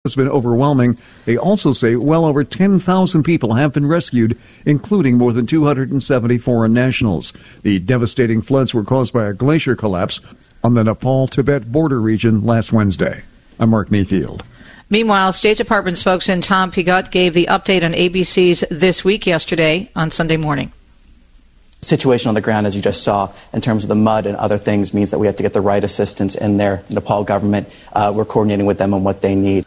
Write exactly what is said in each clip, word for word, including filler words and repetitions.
has been overwhelming. They also say well over ten thousand people have been rescued, including more than two hundred seventy foreign nationals. The devastating floods were caused by a glacier collapse on the Nepal-Tibet border region last Wednesday. I'm Mark Mayfield. Meanwhile, State Department spokesman Tom Pigott gave the update on A B C's This Week yesterday on Sunday morning. The situation on the ground, as you just saw, in terms of the mud and other things, means that we have to get the right assistance in there. The Nepal government, uh, we're coordinating with them on what they need.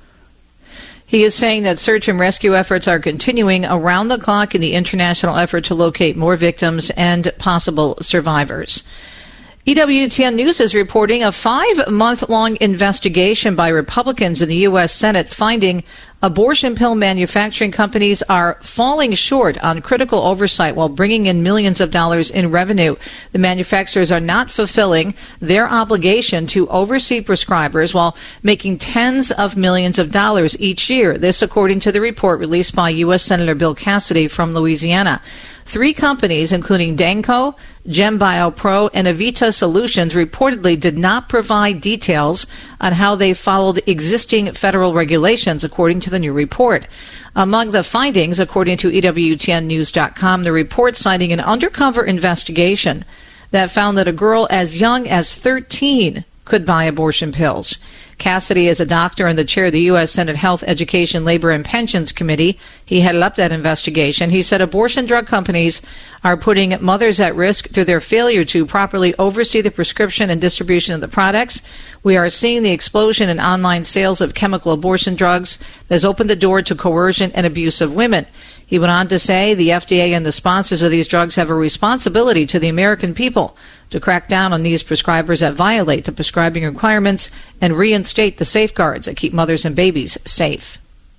He is saying that search and rescue efforts are continuing around the clock in the international effort to locate more victims and possible survivors. E W T N News is reporting a five-month-long investigation by Republicans in the U S Senate finding abortion pill manufacturing companies are falling short on critical oversight while bringing in millions of dollars in revenue. The manufacturers are not fulfilling their obligation to oversee prescribers while making tens of millions of dollars each year. This according to the report released by U S Senator Bill Cassidy from Louisiana. Three companies, including Danco, GemBioPro, and Avita Solutions, reportedly did not provide details on how they followed existing federal regulations, according to the new report. Among the findings, according to E W T N news dot com, the report citing an undercover investigation that found that a girl as young as thirteen could buy abortion pills. Cassidy is a doctor and the chair of the U S Senate Health, Education, Labor, and Pensions Committee. He headed up that investigation. He said abortion drug companies are putting mothers at risk through their failure to properly oversee the prescription and distribution of the products. We are seeing the explosion in online sales of chemical abortion drugs that has opened the door to coercion and abuse of women. He went on to say the F D A and the sponsors of these drugs have a responsibility to the American people to crack down on these prescribers that violate the prescribing requirements and reinstate the safeguards that keep mothers and babies safe.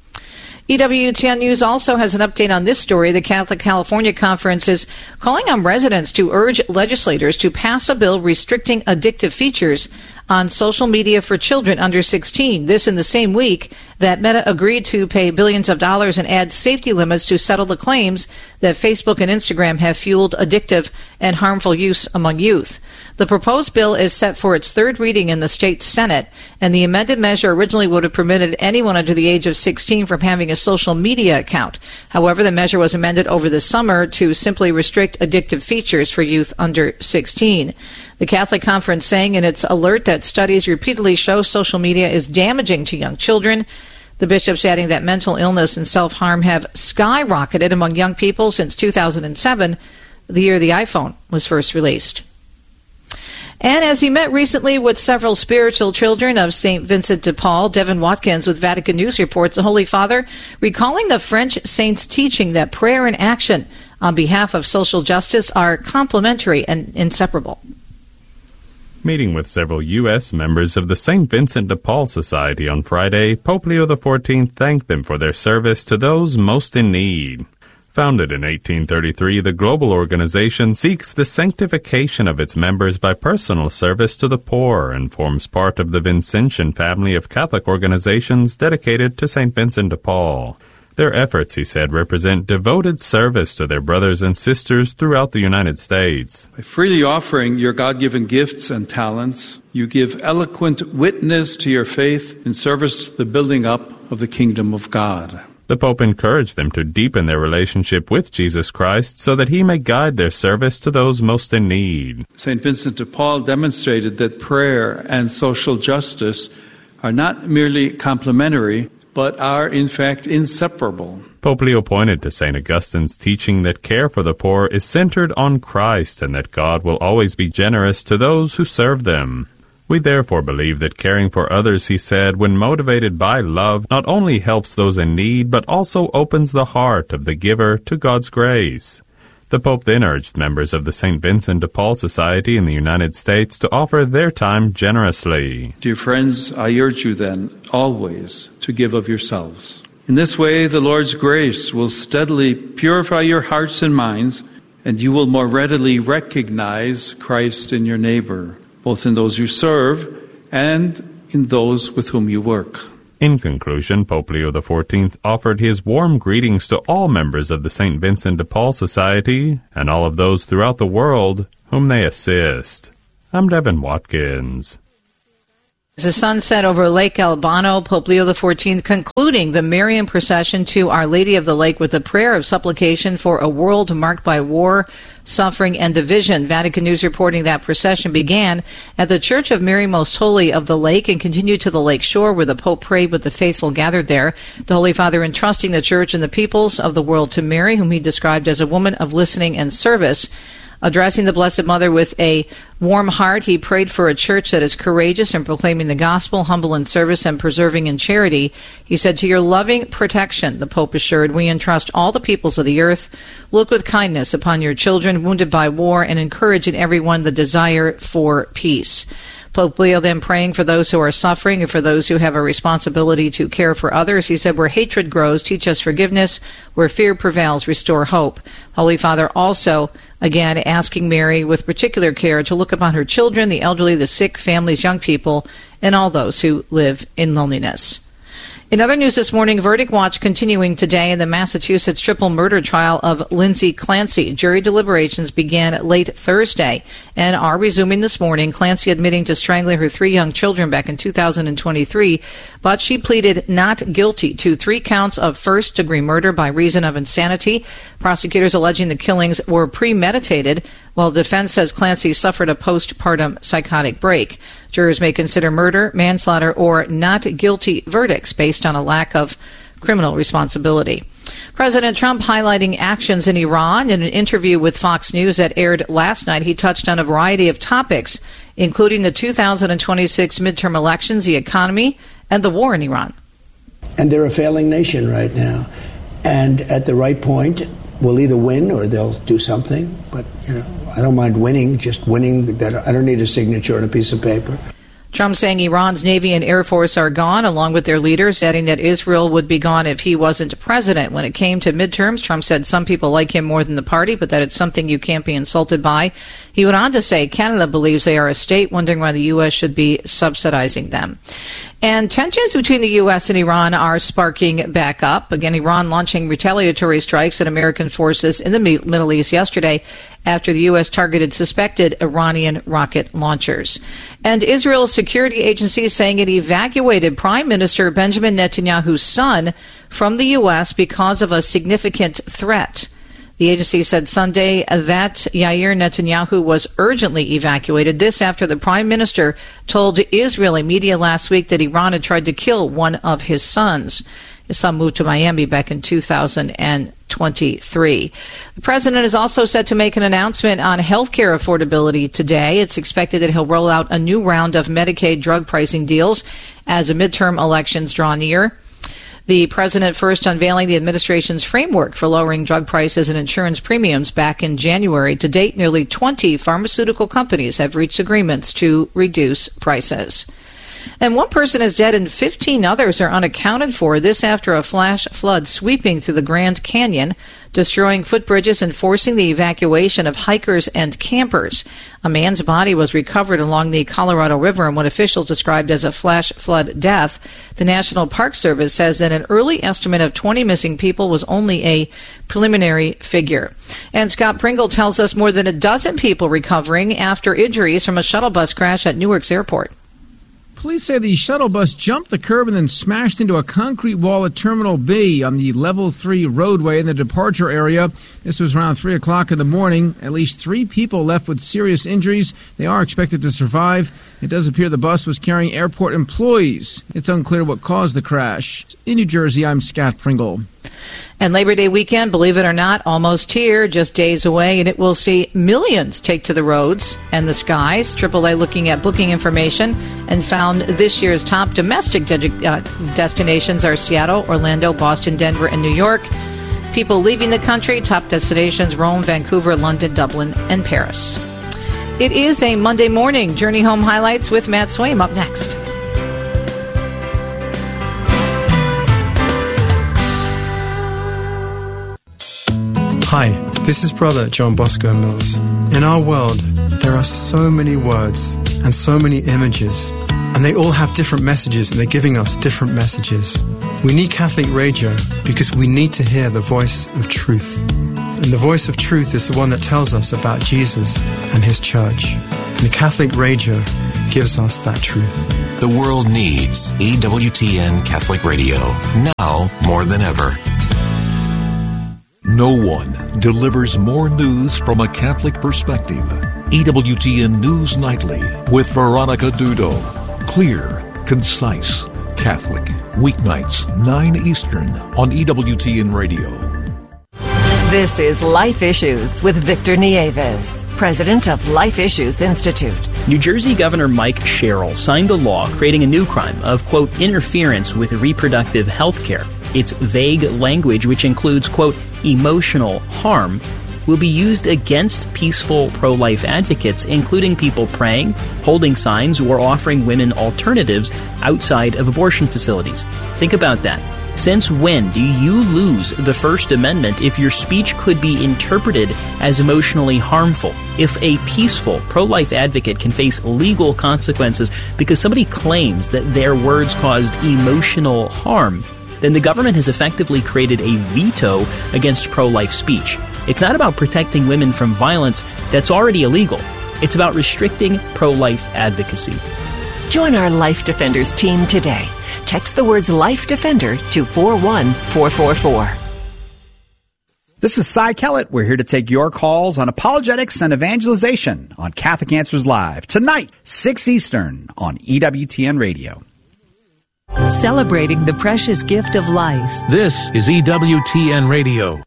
E W T N News also has an update on this story. The Catholic California Conference is calling on residents to urge legislators to pass a bill restricting addictive features on social media for children under sixteen. This in the same week that Meta agreed to pay billions of dollars and add safety limits to settle the claims that Facebook and Instagram have fueled addictive and harmful use among youth. The proposed bill is set for its third reading in the state Senate, and the amended measure originally would have permitted anyone under the age of sixteen from having a social media account. However, the measure was amended over the summer to simply restrict addictive features for youth under sixteen. The Catholic Conference saying in its alert that studies repeatedly show social media is damaging to young children. The bishops adding that mental illness and self-harm have skyrocketed among young people since two thousand seven, the year the iPhone was first released. And as he met recently with several spiritual children of Saint Vincent de Paul, Devin Watkins with Vatican News reports the Holy Father recalling the French saint's teaching that prayer and action on behalf of social justice are complementary and inseparable. Meeting with several U S members of the Saint Vincent de Paul Society on Friday, Pope Leo the fourteenth thanked them for their service to those most in need. Founded in eighteen thirty-three, the global organization seeks the sanctification of its members by personal service to the poor and forms part of the Vincentian family of Catholic organizations dedicated to Saint Vincent de Paul. Their efforts, he said, represent devoted service to their brothers and sisters throughout the United States. By freely offering your God-given gifts and talents, you give eloquent witness to your faith in service to the building up of the kingdom of God. The Pope encouraged them to deepen their relationship with Jesus Christ so that he may guide their service to those most in need. Saint Vincent de Paul demonstrated that prayer and social justice are not merely complementary, but are in fact inseparable. Pope Leo pointed to Saint Augustine's teaching that care for the poor is centered on Christ and that God will always be generous to those who serve them. We therefore believe that caring for others, he said, when motivated by love, not only helps those in need, but also opens the heart of the giver to God's grace. The Pope then urged members of the Saint Vincent de Paul Society in the United States to offer their time generously. Dear friends, I urge you then, always, to give of yourselves. In this way, the Lord's grace will steadily purify your hearts and minds, and you will more readily recognize Christ in your neighbor, both in those you serve and in those with whom you work. In conclusion, Pope Leo the fourteenth offered his warm greetings to all members of the Saint Vincent de Paul Society and all of those throughout the world whom they assist. I'm Devin Watkins. The sun set over Lake Albano, Pope Leo the fourteenth concluding the Marian procession to Our Lady of the Lake with a prayer of supplication for a world marked by war, suffering, and division. Vatican News reporting that procession began at the Church of Mary Most Holy of the Lake and continued to the lake shore where the Pope prayed with the faithful gathered there. The Holy Father entrusting the Church and the peoples of the world to Mary, whom he described as a woman of listening and service. Addressing the Blessed Mother with a warm heart, he prayed for a church that is courageous in proclaiming the gospel, humble in service, and persevering in charity. He said, "To your loving protection," the Pope assured, "we entrust all the peoples of the earth. Look with kindness upon your children wounded by war and encourage in everyone the desire for peace." Pope Leo then praying for those who are suffering and for those who have a responsibility to care for others. He said, "Where hatred grows, teach us forgiveness. Where fear prevails, restore hope." Holy Father also, again, asking Mary with particular care to look upon her children, the elderly, the sick, families, young people, and all those who live in loneliness. In other news this morning, verdict watch continuing today in the Massachusetts triple murder trial of Lindsay Clancy. Jury deliberations began late Thursday and are resuming this morning. Clancy admitting to strangling her three young children back in two thousand twenty-three, but she pleaded not guilty to three counts of first-degree murder by reason of insanity. Prosecutors alleging the killings were premeditated, while the defense says Clancy suffered a postpartum psychotic break. Jurors may consider murder, manslaughter, or not guilty verdicts based on a lack of criminal responsibility. President Trump highlighting actions in Iran. In an interview with Fox News that aired last night, he touched on a variety of topics, including the two thousand twenty-six midterm elections, the economy, and the war in Iran. And they're a failing nation right now. And at the right point, we'll either win or they'll do something. But, you know, I don't mind winning, just winning. That I don't need a signature on a piece of paper. Trump saying Iran's Navy and Air Force are gone, along with their leaders, adding that Israel would be gone if he wasn't president. When it came to midterms, Trump said some people like him more than the party, but that it's something you can't be insulted by. He went on to say Canada believes they are a state, wondering why the U S should be subsidizing them. And tensions between the U S and Iran are sparking back up. Again, Iran launching retaliatory strikes at American forces in the Middle East yesterday after the U S targeted suspected Iranian rocket launchers. And Israel's security agency is saying it evacuated Prime Minister Benjamin Netanyahu's son from the U S because of a significant threat. The agency said Sunday that Yair Netanyahu was urgently evacuated. This after the prime minister told Israeli media last week that Iran had tried to kill one of his sons. His son moved to Miami back in two thousand twenty-three. The president is also set to make an announcement on health care affordability today. It's expected that he'll roll out a new round of Medicaid drug pricing deals as the midterm elections draw near. The president first unveiling the administration's framework for lowering drug prices and insurance premiums back in January. To date, nearly twenty pharmaceutical companies have reached agreements to reduce prices. And one person is dead and fifteen others are unaccounted for. This after a flash flood sweeping through the Grand Canyon, destroying footbridges and forcing the evacuation of hikers and campers. A man's body was recovered along the Colorado River in what officials described as a flash flood death. The National Park Service says that an early estimate of twenty missing people was only a preliminary figure. And Scott Pringle tells us more than a dozen people recovering after injuries from a shuttle bus crash at Newark's airport. Police say the shuttle bus jumped the curb and then smashed into a concrete wall at Terminal B on the Level three roadway in the departure area. This was around three o'clock in the morning. At least three people left with serious injuries. They are expected to survive. It does appear the bus was carrying airport employees. It's unclear what caused the crash. In New Jersey, I'm Scott Pringle. And Labor Day weekend, believe it or not, almost here, just days away, and it will see millions take to the roads and the skies. triple A looking at booking information and found this year's top domestic de- uh, destinations are Seattle, Orlando, Boston, Denver, and New York. People leaving the country, top destinations Rome, Vancouver, London, Dublin, and Paris. It is a Monday morning. Journey Home Highlights with Matt Swaim up next. Hi, this is Brother John Bosco Mills. In our world, there are so many words and so many images, and they all have different messages, and they're giving us different messages. We need Catholic radio because we need to hear the voice of truth. And the voice of truth is the one that tells us about Jesus and his church. And Catholic radio gives us that truth. The world needs E W T N Catholic Radio, now more than ever. No one delivers more news from a Catholic perspective. E W T N News Nightly with Veronica Dudo. Clear, concise, Catholic. Weeknights, nine Eastern on E W T N Radio. This is Life Issues with Victor Nieves, president of Life Issues Institute. New Jersey Governor Mike Sherrill signed a law creating a new crime of, quote, interference with reproductive health care. Its vague language, which includes, quote, emotional harm, will be used against peaceful pro-life advocates, including people praying, holding signs, or offering women alternatives outside of abortion facilities. Think about that. Since when do you lose the First Amendment if your speech could be interpreted as emotionally harmful? If a peaceful pro-life advocate can face legal consequences because somebody claims that their words caused emotional harm, then the government has effectively created a veto against pro-life speech. It's not about protecting women from violence that's already illegal. It's about restricting pro-life advocacy. Join our Life Defenders team today. Text the words Life Defender to four one four four four. This is Cy Kellett. We're here to take your calls on apologetics and evangelization on Catholic Answers Live. Tonight, six Eastern on E W T N Radio. Celebrating the precious gift of life. This is E W T N Radio.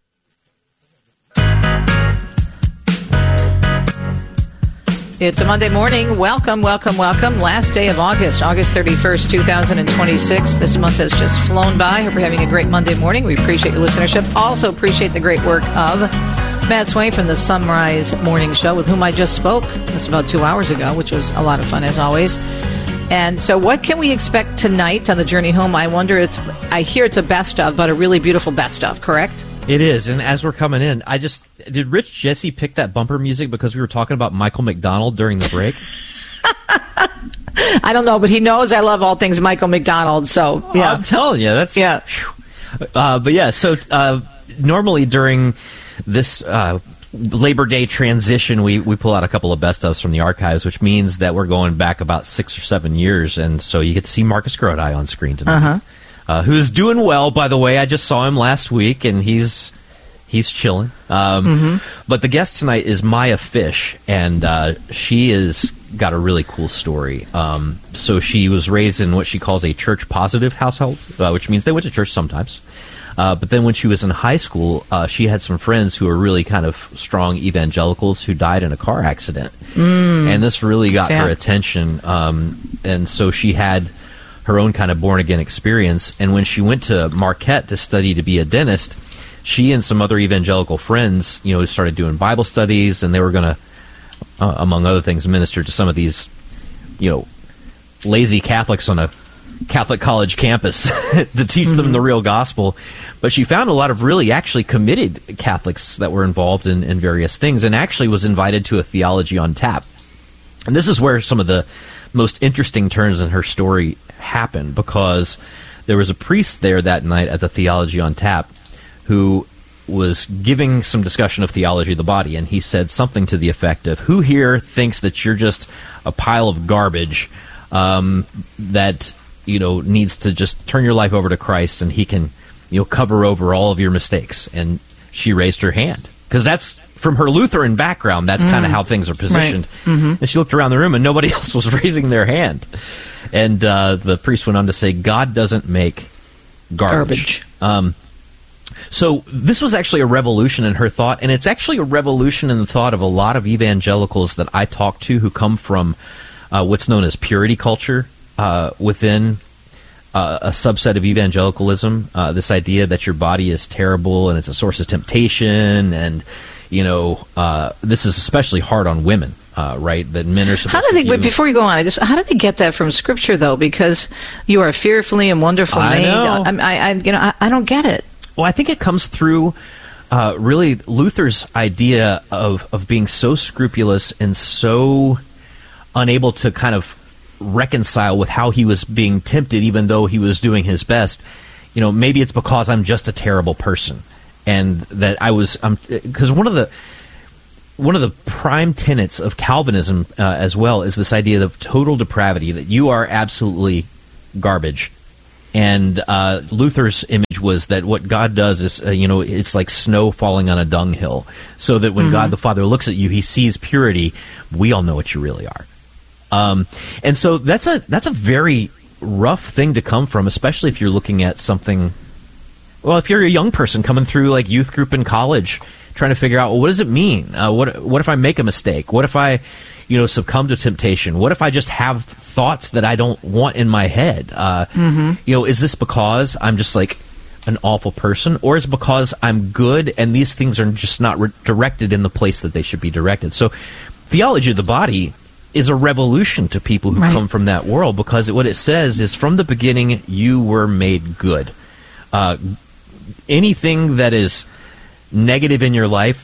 It's a Monday morning. Welcome, welcome, welcome. Last day of August, August thirty-first, twenty twenty-six. This month has just flown by. Hope you're having a great Monday morning. We appreciate your listenership. Also appreciate the great work of Matt Swain from the Sunrise Morning Show, with whom I just spoke. This about two hours ago, which was a lot of fun, as always. And so what can we expect tonight on the journey home? I wonder, it's, I hear it's a best of, but a really beautiful best of, correct? It is, and as we're coming in, I just, did Rich Jesse pick that bumper music because we were talking about Michael McDonald during the break? I don't know, but he knows I love all things Michael McDonald, so, yeah. Oh, I'm telling you, that's... Yeah. Uh, but yeah, so uh, normally during this uh, Labor Day transition, we, we pull out a couple of best-ofs from the archives, which means that we're going back about six or seven years, and so you get to see Marcus Grodi on screen tonight. Uh-huh. Uh, who's doing well, by the way. I just saw him last week, and he's he's chilling. Um, mm-hmm. But the guest tonight is Maya Fish, and uh, she has got a really cool story. Um, so she was raised in what she calls a church-positive household, uh, which means they went to church sometimes. Uh, but then when she was in high school, uh, she had some friends who were really kind of strong evangelicals who died in a car accident. Mm. And this really got Sad. her attention. Um, and so she had her own kind of born-again experience. And when she went to Marquette to study to be a dentist, she and some other evangelical friends, you know, started doing Bible studies, and they were going to, uh, among other things, minister to some of these, you know, lazy Catholics on a Catholic college campus to teach mm-hmm. them the real gospel. But she found a lot of really actually committed Catholics that were involved in, in various things, and actually was invited to a Theology on Tap. And this is where some of the most interesting turns in her story happened, because there was a priest there that night at the Theology on Tap who was giving some discussion of theology of the body, and he said something to the effect of, who here thinks that you're just a pile of garbage um, that, you know, needs to just turn your life over to Christ, and he can, you know, cover over all of your mistakes? And she raised her hand, because that's, from her Lutheran background, that's mm. kind of how things are positioned. Right. Mm-hmm. And she looked around the room, and nobody else was raising their hand. And uh, the priest went on to say, God doesn't make garbage. Garbage. Um, so this was actually a revolution in her thought, and it's actually a revolution in the thought of a lot of evangelicals that I talk to who come from uh, what's known as purity culture uh, within uh, a subset of evangelicalism. Uh, this idea that your body is terrible and it's a source of temptation, and you know, uh, this is especially hard on women, uh, right? That men are supposed how do they, to. But before you go on, I just how do they get that from Scripture, though? Because you are fearfully and wonderfully I made. know. I, I, I, you know, I, I don't get it. Well, I think it comes through uh, really Luther's idea of of being so scrupulous and so unable to kind of reconcile with how he was being tempted, even though he was doing his best. You know, maybe it's because I'm just a terrible person. And that I was, because um, one of the, one of the prime tenets of Calvinism uh, as well is this idea of total depravity, that you are absolutely garbage. And uh, Luther's image was that what God does is, uh, you know, it's like snow falling on a dunghill, so that when mm-hmm. God the Father looks at you, he sees purity. We all know what you really are. Um, and so that's a that's a very rough thing to come from, especially if you're looking at something. Well, if you're a young person coming through like youth group in college, trying to figure out, well, what does it mean? Uh, what what if I make a mistake? What if I, you know, succumb to temptation? What if I just have thoughts that I don't want in my head? Uh, mm-hmm. You know, is this because I'm just like an awful person, or is it because I'm good and these things are just not re- directed in the place that they should be directed? So, theology of the body is a revolution to people who right. come from that world, because it, what it says is, from the beginning you were made good. Uh, anything that is negative in your life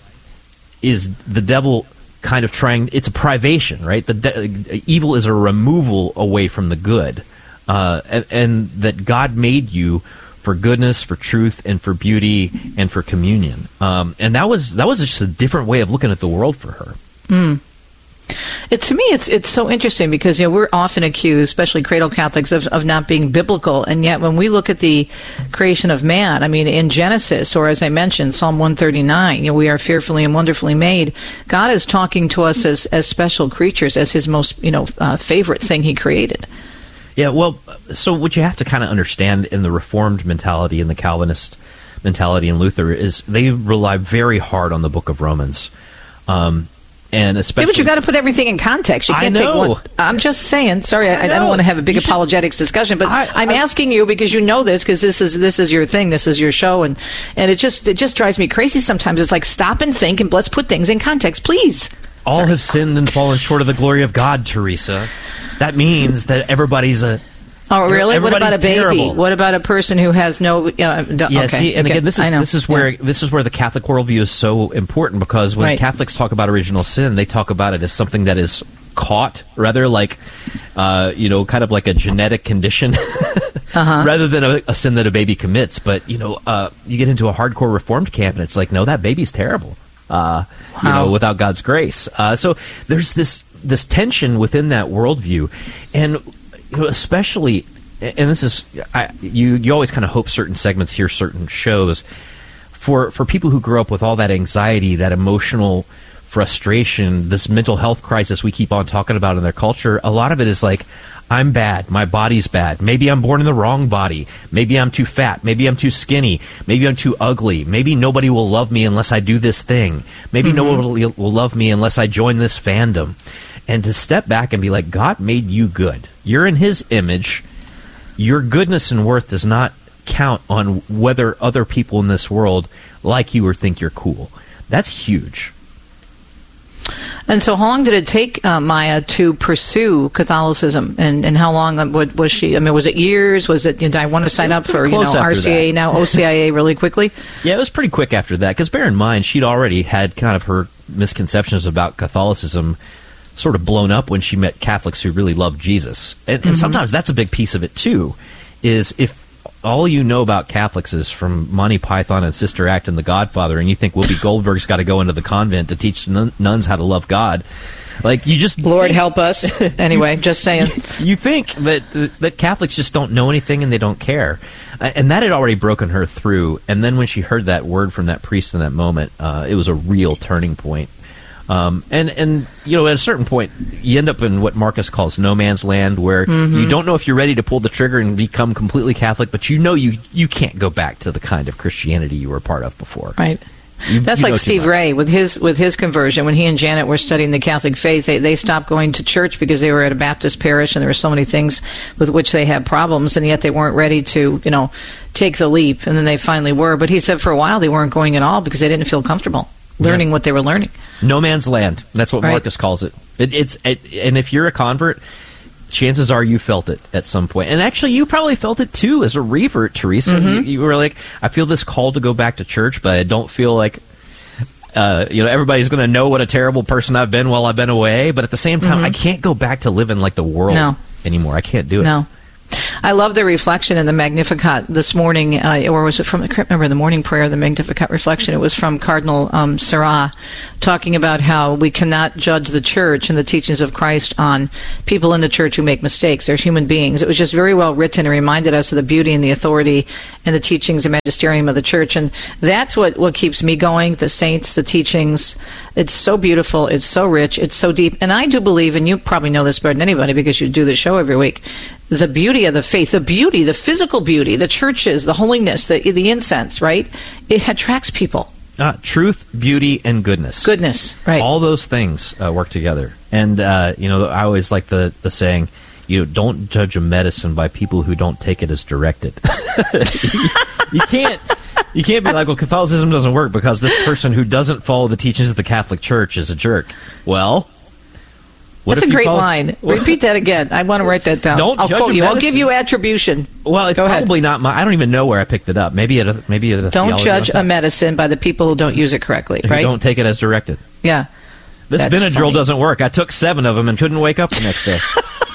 is the devil kind of trying. It's a privation, right? The de- evil is a removal away from the good, uh, and, and that God made you for goodness, for truth, and for beauty, and for communion. Um, and that was that was just a different way of looking at the world for her. Mm. It, to me, it's it's so interesting because, you know, we're often accused, especially cradle Catholics, of, of not being biblical, and yet when we look at the creation of man, I mean, in Genesis, or as I mentioned, Psalm one thirty-nine, you know, we are fearfully and wonderfully made. God is talking to us as as special creatures, as His most, you know, uh, favorite thing He created. Yeah, well, so what you have to kind of understand in the Reformed mentality and the Calvinist mentality in Luther is they rely very hard on the Book of Romans. Um, And especially, yeah, but you got to put everything in context. You can't I know. take one. I'm just saying. Sorry, I, I, I don't want to have a big you apologetics should, discussion, but I, I'm I, asking you because you know this, because this is this is your thing, this is your show, and and it just it just drives me crazy sometimes. It's like, stop and think, and let's put things in context, please. All Sorry. have sinned and fallen short of the glory of God, Teresa. That means that everybody's a. Oh, really? What about a baby? Terrible. What about a person who has no? Uh, d- yeah, okay, see, and okay. again, this is this is where yeah. this is where the Catholic worldview is so important, because when right. Catholics talk about original sin, they talk about it as something that is caught, rather like, uh, you know, kind of like a genetic condition, uh-huh. rather than a, a sin that a baby commits. But you know, uh, you get into a hardcore Reformed camp, and it's like, no, that baby's terrible. Uh, wow. You know, without God's grace. Uh, so there's this this tension within that worldview, and you know, especially. And this is, I, you you always kind of hope certain segments hear certain shows. For for people who grow up with all that anxiety, that emotional frustration, this mental health crisis we keep on talking about in their culture, a lot of it is like, I'm bad, my body's bad, maybe I'm born in the wrong body, maybe I'm too fat, maybe I'm too skinny, maybe I'm too ugly, maybe nobody will love me unless I do this thing, maybe mm-hmm. nobody will love me unless I join this fandom. And to step back and be like, God made you good. You're in His image. Your goodness and worth does not count on whether other people in this world like you or think you're cool. That's huge. And so how long did it take uh, Maya to pursue Catholicism? And, and how long was she? I mean, was it years? Was it, did I want to sign up for, you know, R C A, that. Now O C I A really quickly? Yeah, it was pretty quick after that. Because bear in mind, she'd already had kind of her misconceptions about Catholicism sort of blown up when she met Catholics who really loved Jesus. And, and mm-hmm. sometimes that's a big piece of it, too, is if all you know about Catholics is from Monty Python and Sister Act and The Godfather, and you think Whoopi Goldberg's got to go into the convent to teach nun- nuns how to love God, like, you just... Lord think, help us. Anyway, just saying. You think that, that Catholics just don't know anything and they don't care. And that had already broken her through. And then when she heard that word from that priest in that moment, uh, it was a real turning point. Um, and, and, you know, at a certain point, you end up in what Marcus calls no man's land, where mm-hmm. you don't know if you're ready to pull the trigger and become completely Catholic, but you know you, you can't go back to the kind of Christianity you were a part of before. Right. You, That's you like Steve Ray with his with his conversion. When he and Janet were studying the Catholic faith, they, they stopped going to church because they were at a Baptist parish, and there were so many things with which they had problems, and yet they weren't ready to, you know, take the leap, and then they finally were. But he said for a while they weren't going at all because they didn't feel comfortable learning yeah. what they were learning. No man's land. That's what right. Marcus calls it. it it's it, and if you're a convert, chances are you felt it at some point. And actually, you probably felt it too as a revert, Teresa. Mm-hmm. You, you were like, I feel this call to go back to church, but I don't feel like uh, you know everybody's going to know what a terrible person I've been while I've been away. But at the same time, mm-hmm. I can't go back to living like the world no. anymore. I can't do it. No. I love the reflection in the Magnificat this morning, uh, or was it from, I can't remember, the morning prayer, the Magnificat reflection. It was from Cardinal um, Sarah, talking about how we cannot judge the church and the teachings of Christ on people in the church who make mistakes. They're human beings. It was just very well written and reminded us of the beauty and the authority and the teachings and magisterium of the church. And that's what, what keeps me going, the saints, the teachings. It's so beautiful. It's so rich. It's so deep. And I do believe, and you probably know this better than anybody because you do the show every week, the beauty of the faith, the beauty, the physical beauty, the churches, the holiness, the the incense, right? It attracts people. Uh, truth, beauty, and goodness. Goodness, right. All those things uh, work together. And, uh, you know, I always like the, the saying, you know, don't judge a medicine by people who don't take it as directed. you, you can't... You can't be like, well, Catholicism doesn't work because this person who doesn't follow the teachings of the Catholic Church is a jerk. Well... What That's a great follow- line. Repeat that again. I want to write that down. Don't I'll judge quote a you. I'll medicine. give you attribution. Well, it's Go probably ahead. not my... I don't even know where I picked it up. Maybe at a, maybe at a Don't theology judge website. a medicine by the people who don't use it correctly, Who right? don't take it as directed. Yeah. This That's Benadryl funny. doesn't work. I took seven of them and couldn't wake up the next day.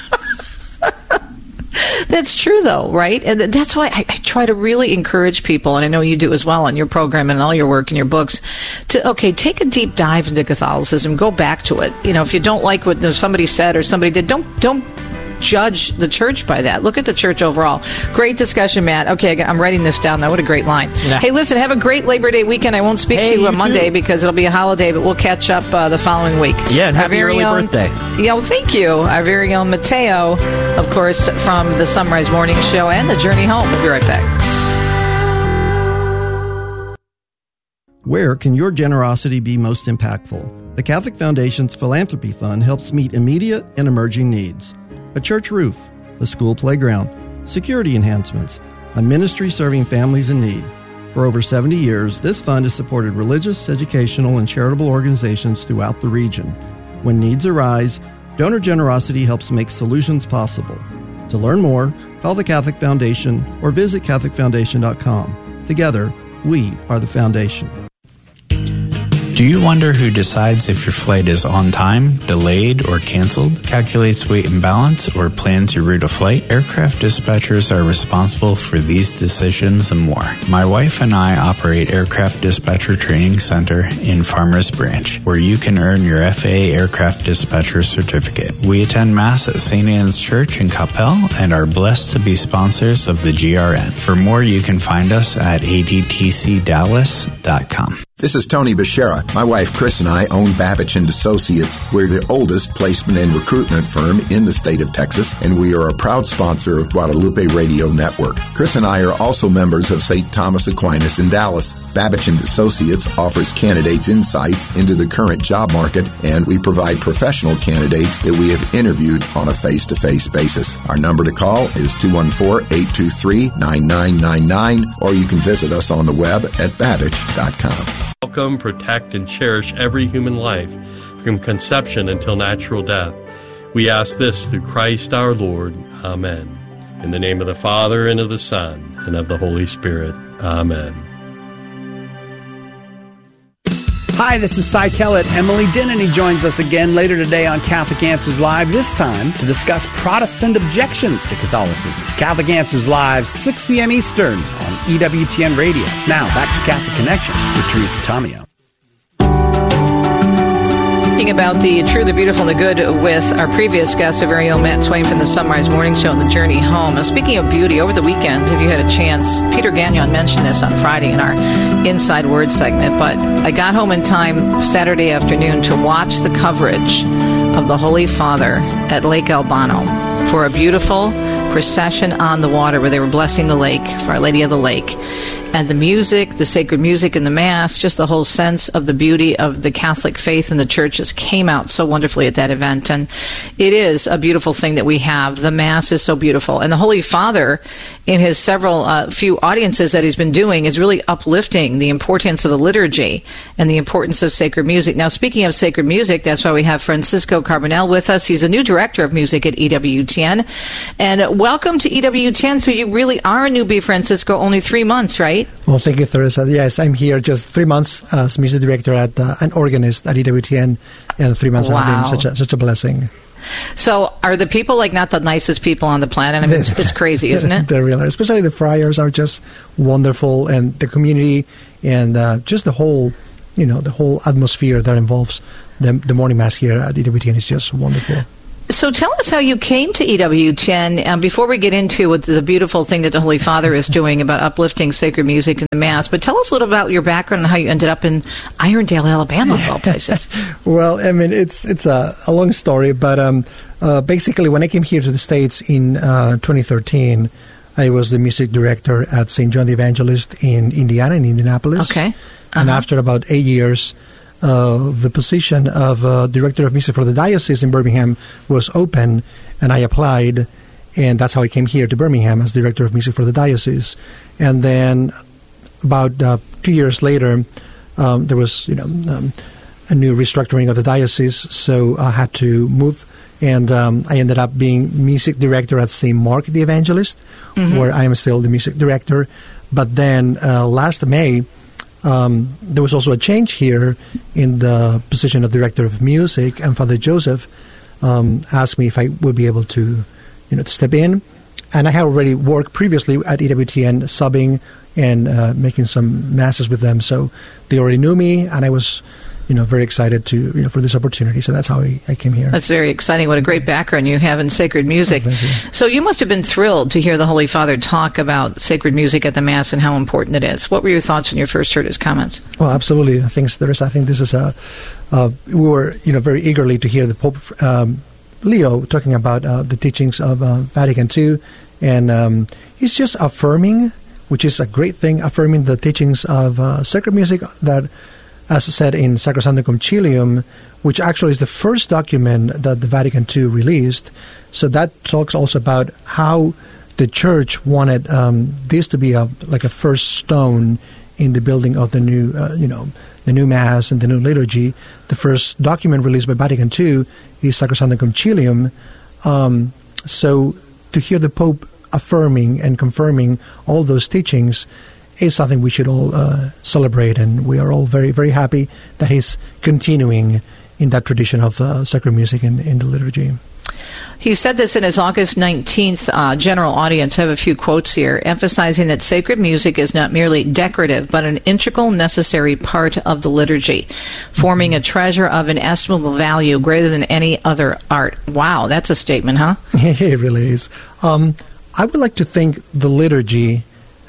That's true, though, right? And th- that's why I, I try to really encourage people, and I know you do as well on your program and all your work and your books, to, okay, take a deep dive into Catholicism. Go back to it. You know, if you don't like what somebody said or somebody did, don't don't judge the church by that. Look at the church overall. Great discussion, Matt. Okay, I'm writing this down now. What a great line. Yeah. Hey, listen, have a great Labor Day weekend. I won't speak Hey, to you you on Monday too. because it'll be a holiday, but we'll catch up uh, the following week. Yeah, and Our happy very early own- birthday. Yeah, well, thank you. Our very own Mateo, of course, from the Sunrise Morning Show and The Journey Home. We'll be right back. Where can your generosity be most impactful? The Catholic Foundation's Philanthropy Fund helps meet immediate and emerging needs. A church roof, a school playground, security enhancements, a ministry serving families in need. For over seventy years, this fund has supported religious, educational, and charitable organizations throughout the region. When needs arise, donor generosity helps make solutions possible. To learn more, call the Catholic Foundation or visit catholic foundation dot com. Together, we are the foundation. Do you wonder who decides if your flight is on time, delayed, or canceled, calculates weight and balance, or plans your route of flight? Aircraft dispatchers are responsible for these decisions and more. My wife and I operate Aircraft Dispatcher Training Center in Farmers Branch, where you can earn your F A A Aircraft Dispatcher Certificate. We attend Mass at Saint Anne's Church in Coppell and are blessed to be sponsors of the G R N. For more, you can find us at a d t c dallas dot com. This is Tony Beshara. My wife Chris and I own Babich and Associates. We're the oldest placement and recruitment firm in the state of Texas, and we are a proud sponsor of Guadalupe Radio Network. Chris and I are also members of Saint Thomas Aquinas in Dallas. Babich and Associates offers candidates insights into the current job market, and we provide professional candidates that we have interviewed on a face-to-face basis. Our number to call is two one four, eight two three, nine nine nine nine, or you can visit us on the web at babich dot com. Welcome, protect, and cherish every human life from conception until natural death. We ask this through Christ our Lord. Amen. In the name of the Father, and of the Son, and of the Holy Spirit. Amen. Hi, this is Cy Kellett. Emily Dennany joins us again later today on Catholic Answers Live, this time to discuss Protestant objections to Catholicism. Catholic Answers Live, six p.m. Eastern on E W T N Radio. Now, back to Catholic Connection with Teresa Tomeo. Speaking about the true, the beautiful, and the good with our previous guest, our very own Matt Swain from the Sunrise Morning Show and The Journey Home. And speaking of beauty, over the weekend, if you had a chance, Peter Gagnon mentioned this on Friday in our Inside Word segment, but I got home in time Saturday afternoon to watch the coverage of the Holy Father at Lake Albano for a beautiful procession on the water where they were blessing the lake for Our Lady of the Lake. And the music, the sacred music in the Mass, just the whole sense of the beauty of the Catholic faith and the Church just came out so wonderfully at that event. And it is a beautiful thing that we have. The Mass is so beautiful. And the Holy Father, in his several uh, few audiences that he's been doing, is really uplifting the importance of the liturgy and the importance of sacred music. Now, speaking of sacred music, that's why we have Francisco Carbonell with us. He's the new director of music at E W T N. And welcome to E W T N. So you really are a newbie, Francisco, only three months, right? Well, thank you, Teresa. Yes, I'm here just three months as music director at uh, an organist at E W T N, and three months Wow. have been such a, such a blessing. So are the people like not the nicest people on the planet? I mean, it's, it's crazy, isn't it? They really are. Especially the friars are just wonderful, and the community, and uh, just the whole, you know, the whole atmosphere that involves the, the morning mass here at E W T N is just wonderful. So tell us how you came to E W T N um, before we get into what the beautiful thing that the Holy Father is doing about uplifting sacred music in the Mass. But tell us a little about your background and how you ended up in Irondale, Alabama, of all places. Well, I mean, it's it's a, a long story, but um, uh, basically when I came here to the States in uh, twenty thirteen, I was the music director at Saint John the Evangelist in Indiana, in Indianapolis. Okay. Uh-huh. And after about eight years, Uh, the position of uh, director of music for the diocese in Birmingham was open, and I applied, and that's how I came here to Birmingham as director of music for the diocese. And then about uh, two years later, um, there was you know um, a new restructuring of the diocese, so I had to move, and um, I ended up being music director at Saint Mark the Evangelist, mm-hmm. where I am still the music director. But then uh, last May, Um, there was also a change here in the position of director of music, and Father Joseph um, asked me if I would be able to, you know, to step in. And I had already worked previously at E W T N, subbing and uh, making some masses with them, so they already knew me, and I was, you know, very excited to, you know, for this opportunity. So that's how I, I came here. That's very exciting. What a great background you have in sacred music. Oh, thank you. So you must have been thrilled to hear the Holy Father talk about sacred music at the Mass and how important it is. What were your thoughts when you first heard his comments? Well, absolutely. I think there is. I think this is a. Uh, we were, you know, very eagerly to hear the Pope um, Leo talking about uh, the teachings of uh, Vatican Two, and um, he's just affirming, which is a great thing, affirming the teachings of uh, sacred music that, as said in Sacrosanctum Concilium, which actually is the first document that the Vatican Two released. So that talks also about how the Church wanted um, this to be a like a first stone in the building of the new, uh, you know, the new Mass and the new liturgy. The first document released by Vatican Two is Sacrosanctum Concilium. Um, so to hear the Pope affirming and confirming all those teachings is something we should all uh, celebrate, and we are all very, very happy that he's continuing in that tradition of uh, sacred music in, in the liturgy. He said this in his August nineteenth uh, general audience. I have a few quotes here, emphasizing that sacred music is not merely decorative, but an integral, necessary part of the liturgy, forming a treasure of inestimable value greater than any other art. Wow, that's a statement, huh? It really is. Um, I would like to think the liturgy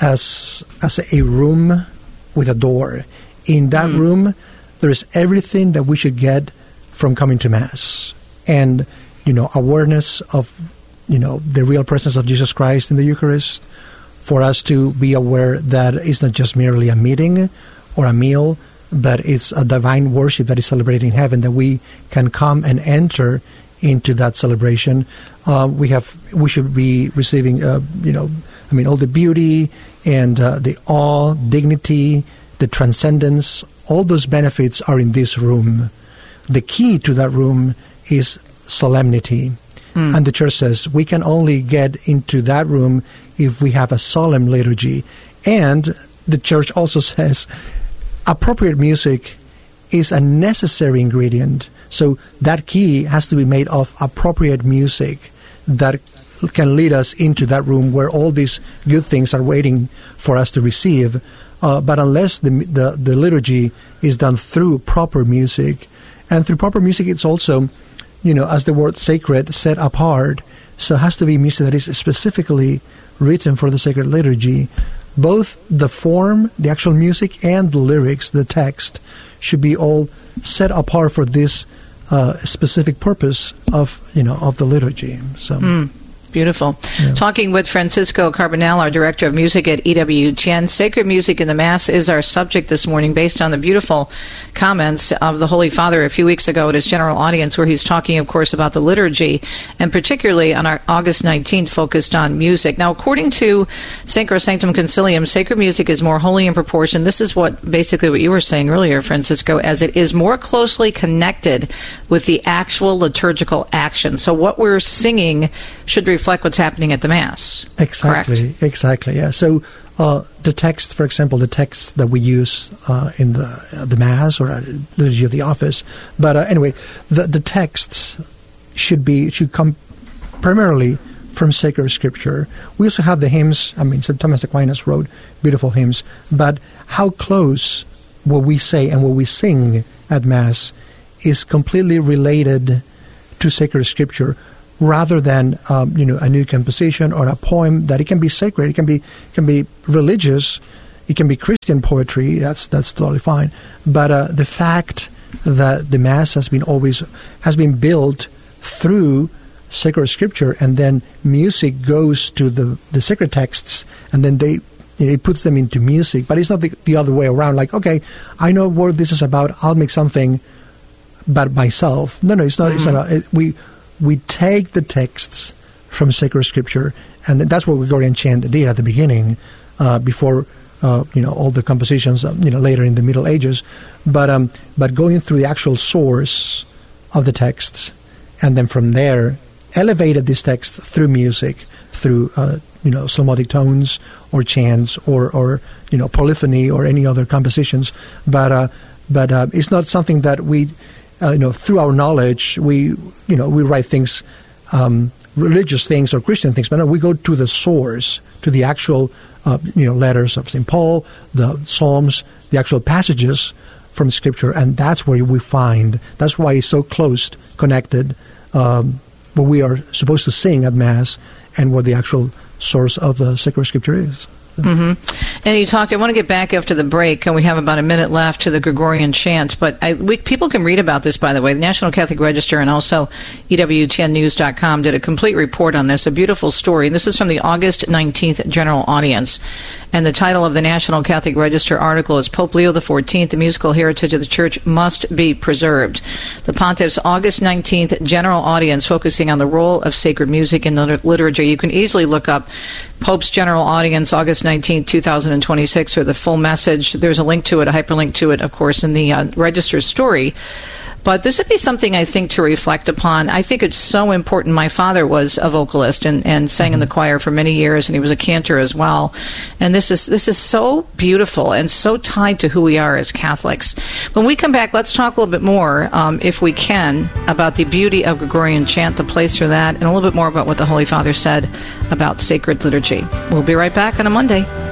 as as a room with a door. In that mm. room, there is everything that we should get from coming to Mass. And, you know, awareness of, you know, the real presence of Jesus Christ in the Eucharist, for us to be aware that it's not just merely a meeting or a meal, but it's a divine worship that is celebrated in heaven, that we can come and enter into that celebration. Uh, we have, we should be receiving, uh, you know, I mean, all the beauty and uh, the awe, dignity, the transcendence, all those benefits are in this room. The key to that room is solemnity. Mm. And the Church says we can only get into that room if we have a solemn liturgy. And the Church also says appropriate music is a necessary ingredient. So that key has to be made of appropriate music that can lead us into that room where all these good things are waiting for us to receive. Uh, but unless the, the the liturgy is done through proper music, and through proper music, it's also, you know, as the word sacred, set apart. So it has to be music that is specifically written for the sacred liturgy. Both the form, the actual music, and the lyrics, the text, should be all set apart for this uh, specific purpose of, you know, of the liturgy. So. Mm. Beautiful. Yeah. Talking with Francisco Carbonell, our Director of Music at E W T N. Sacred music in the Mass is our subject this morning, based on the beautiful comments of the Holy Father a few weeks ago at his general audience, where he's talking, of course, about the liturgy, and particularly on our August nineteenth, focused on music. Now, according to Sacrosanctum Concilium, sacred music is more holy in proportion. This is what basically what you were saying earlier, Francisco, as it is more closely connected with the actual liturgical action. So what we're singing should reflect what's happening at the Mass. Exactly, correct? exactly, yeah. So uh, the text, for example, the text that we use uh, in the uh, the Mass or at the liturgy of the office, but uh, anyway, the, the texts should be should come primarily from sacred scripture. We also have the hymns. I mean, Saint Thomas Aquinas wrote beautiful hymns, but how close what we say and what we sing at Mass is completely related to sacred scripture, rather than um, you know a new composition or a poem that it can be sacred, it can be can be religious, it can be Christian poetry. That's that's totally fine. But uh, the fact that the Mass has been always has been built through sacred scripture, and then music goes to the the sacred texts, and then they you know, it puts them into music. But it's not the, the other way around. Like, okay, I know what this is about. I'll make something, but myself. No, no, it's not. Mm-hmm. It's not. A, it, we we take the texts from sacred scripture, and that's what Gregorian chant did at the beginning, uh, before uh, you know all the compositions. Um, you know, later in the Middle Ages, but um, but going through the actual source of the texts, and then from there elevated this text through music, through uh, you know psalmodic tones or chants or or you know polyphony or any other compositions. But uh, but uh, it's not something that we uh, you know through our knowledge we you know we write things, um, religious things or Christian things. But no, we go to the source, to the actual uh, you know letters of Saint Paul, the Psalms, the actual passages from Scripture, and that's where we find. That's why it's so close connected. Um, what we are supposed to sing at Mass and what the actual source of the sacred scripture is. Mm-hmm. And you talked, I want to get back after the break, and we have about a minute left to the Gregorian chant, but I, we, people can read about this, by the way. The National Catholic Register and also E W T N news dot com did a complete report on this, a beautiful story. This is from the August nineteenth General Audience, and the title of the National Catholic Register article is Pope Leo the fourteenth, the musical heritage of the Church must be preserved. The Pontiff's August nineteenth General Audience focusing on the role of sacred music in the liturgy. You can easily look up Pope's General Audience, August nineteenth, twenty twenty-six, for the full message. There's a link to it, a hyperlink to it, of course, in the uh, Register story. But this would be something, I think, to reflect upon. I think it's so important. My father was a vocalist and, and sang in the choir for many years, and he was a cantor as well. And this is this is so beautiful and so tied to who we are as Catholics. When we come back, let's talk a little bit more, um, if we can, about the beauty of Gregorian chant, the place for that, and a little bit more about what the Holy Father said about sacred liturgy. We'll be right back on a Monday.